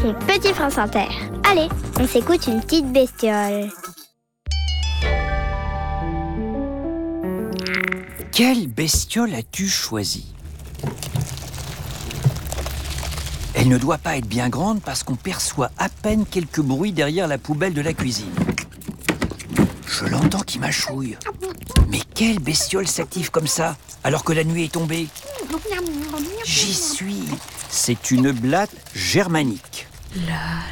mon petit prince inter. Allez, on s'écoute une petite bestiole. Quelle bestiole as-tu choisie? Elle ne doit pas être bien grande parce qu'on perçoit à peine quelques bruits derrière la poubelle de la cuisine. Je l'entends qui mâchouille. Mais quelle bestiole s'active comme ça alors que la nuit est tombée? J'y suis. C'est une blatte germanique.